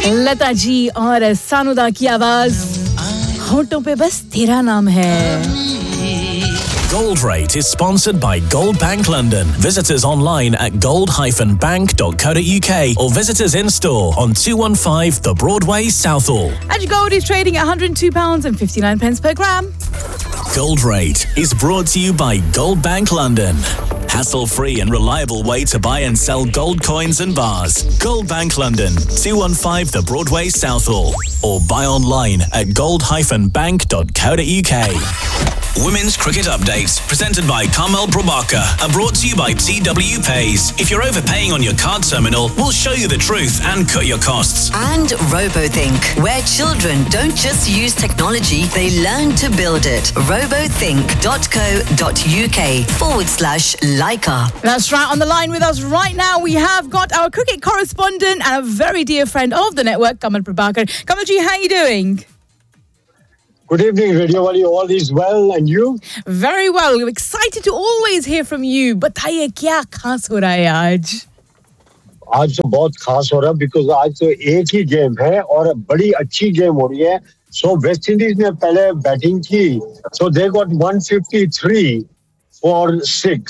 लता जी और सानुदा की आवाज होठों पे बस तेरा नाम है Gold Rate is sponsored by Gold Bank London. Visit us online at gold-bank.co.uk or visit us in store on 215 The Broadway, Southall. And gold is trading at £102.59 per gram. Gold Rate is brought to you by Gold Bank London. Hassle-free and reliable way to buy and sell gold coins and bars. Gold Bank London, 215 The Broadway, Southall. Or buy online at gold-bank.co.uk. Women's Cricket Updates, presented by Carmel Probaka, are brought to you by TW Pays. If you're overpaying on your card terminal, we'll show you the truth and cut your costs. And RoboThink, where children don't just use technology, they learn to build it. robothink.co.uk/Leica. That's right, on the line with us right now, we have got our cricket correspondent and a very dear friend of the network, Kamal Prabhakar. Kamalji, how are you doing? Good evening, Radio Wali. All is well, and you? Very well. We're excited to always hear from you. बताइए क्या खास हो रहा है आज? आज तो बहुत खास हो रहा है because आज तो एक ही गेम है और बड़ी अच्छी गेम हो रही है. So West Indies ने पहले बैटिंग की. So they got 153 for 6.